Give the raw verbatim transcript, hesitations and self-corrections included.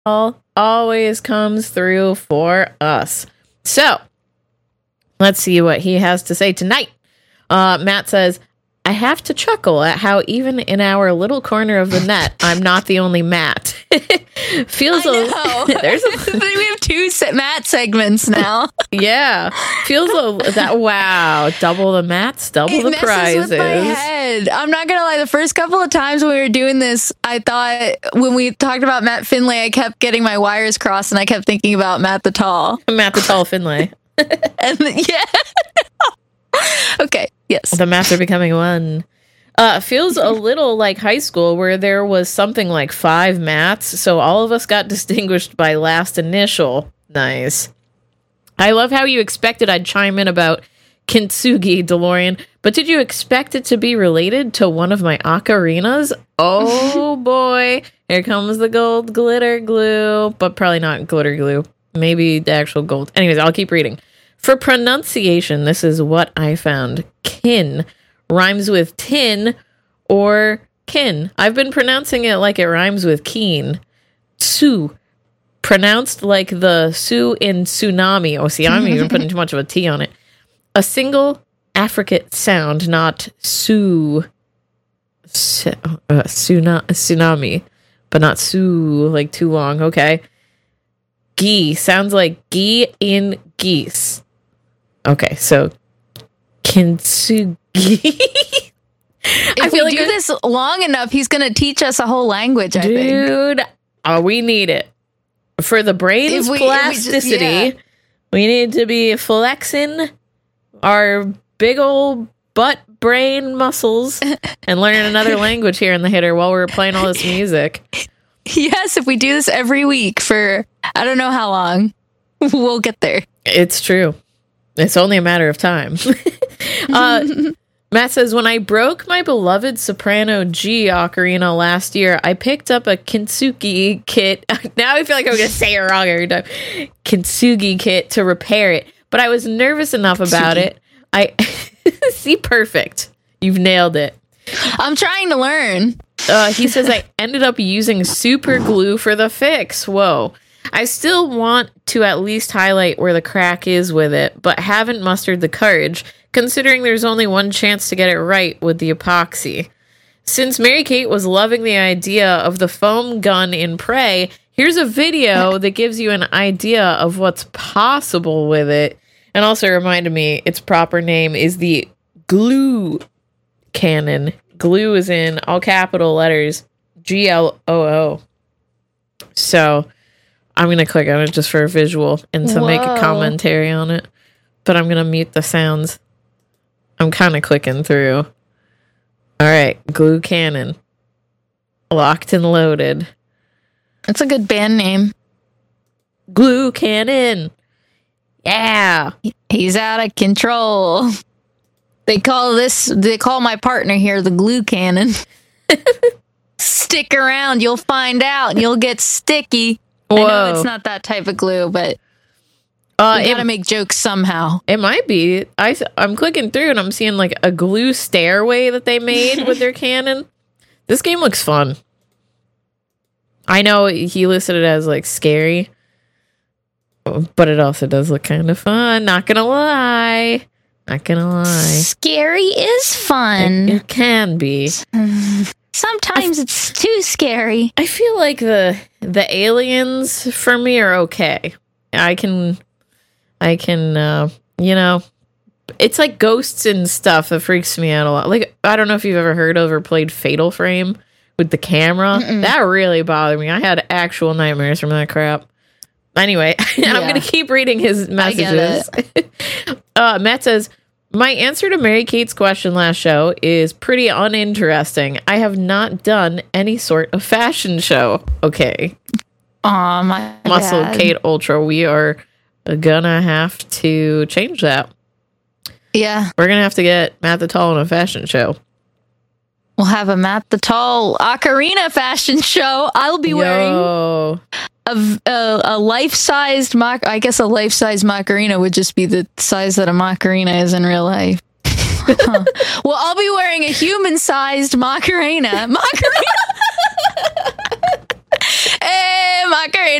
All always comes through for us. So, let's see what he has to say tonight. Uh, Matt says, I have to chuckle at how even in our little corner of the net, I'm not the only Matt. Feels I a know. there's a we have two se- Matt segments now. yeah. Feels a that wow, double the Matts, double It the messes prizes. with my head. I'm not gonna lie. The first couple of times when we were doing this, I thought when we talked about Matt Finlay, I kept getting my wires crossed, and I kept thinking about Matt the Tall. Matt the Tall Finlay. And yeah. Okay. Yes. The Matts are becoming one. Uh, feels a little like high school where there was something like five Matts, so all of us got distinguished by last initial. Nice. I love how you expected I'd chime in about Kintsugi, DeLorean, but did you expect it to be related to one of my ocarinas? Oh boy, here comes the gold glitter glue, but probably not glitter glue. Maybe the actual gold. Anyways, I'll keep reading. For pronunciation, this is what I found. Kin rhymes with tin or kin. I've been pronouncing it like it rhymes with keen. Tsu, pronounced like the Sioux in tsunami. Oh, see, I'm even putting too much of a T on it. A single affricate sound, not Sioux. S- uh, tsuna- tsunami, but not Sioux, like too long. Okay. Gee sounds like gee in geese. Okay, so Kintsugi. If I feel we like do it- this long enough, he's gonna teach us a whole language. I think. Dude, oh, we need it for the brain's If we- if we just- plasticity. yeah. We need to be flexing our big old butt brain muscles and learn another language here in the hitter while we're playing all this music. Yes, if we do this every week for I don't know how long, we'll get there. It's true. It's only a matter of time. uh, Matt says, when I broke my beloved soprano G ocarina last year, I picked up a Kintsugi kit. Now I feel like I'm going to say it wrong every time. Kintsugi kit to repair it. But I was nervous enough about Kintsugi. it. I see, perfect. You've nailed it. I'm trying to learn. Uh, he says, I ended up using super glue for the fix. Whoa. I still want to at least highlight where the crack is with it, but haven't mustered the courage, considering there's only one chance to get it right with the epoxy. Since Mary Kate was loving the idea of the foam gun in Prey, here's a video that gives you an idea of what's possible with it, and also reminded me its proper name is the glue cannon. Glue is in all capital letters, G L O O. So I'm going to click on it just for a visual and to Whoa. make a commentary on it. But I'm going to mute the sounds. I'm kind of clicking through. All right. Glue cannon. Locked and loaded. It's a good band name. Glue cannon. Yeah. He's out of control. They call this, they call my partner here the glue cannon. Stick around, you'll find out, and you'll get sticky. I know Whoa. it's not that type of glue, but Uh, we gotta it, make jokes somehow. it might be. I, I'm clicking through and I'm seeing like a glue stairway that they made with their cannon. This game looks fun. I know he listed it as like scary, but it also does look kind of fun. Not gonna lie. Not gonna lie. Scary is It, fun. it can be. Sometimes it's too scary. I feel like the the aliens for me are okay. I can, I can, uh, you know, it's like ghosts and stuff that freaks me out a lot. Like, I don't know if you've ever heard of or played Fatal Frame with the camera. Mm-mm. That really bothered me. I had actual nightmares from that crap. Anyway, Yeah. I'm going to keep reading his I get messages. uh, Matt says, my answer to Mary Kate's question last show is pretty uninteresting. I have not done any sort of fashion show. Okay. Aw, my Muscle bad. Kate Ultra. We are gonna have to change that. Yeah, We're gonna have to get Matt the Tall in a fashion show. we'll have a Matt the Tall ocarina fashion show. I'll be wearing Yo. a, v- a, a life-sized mock. I guess a life-sized macarena would just be the size that a macarena is in real life. Huh. Well, I'll be wearing a human-sized macarena. Macarena. Hey, Macarena.